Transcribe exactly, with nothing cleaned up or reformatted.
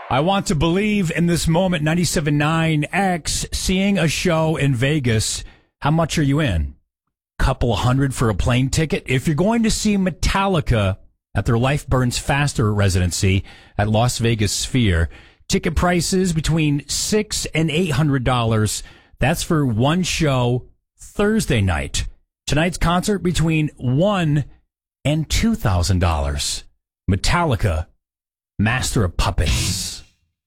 I want to believe in this moment, ninety-seven point nine X, seeing a show in Vegas. How much are you in? Couple of hundred for a plane ticket? If you're going to see Metallica at their Life Burns Faster residency at Las Vegas Sphere, ticket prices between six and eight hundred dollars. That's for one show Thursday night. Tonight's concert between one and two thousand dollars. Metallica, Master of Puppets.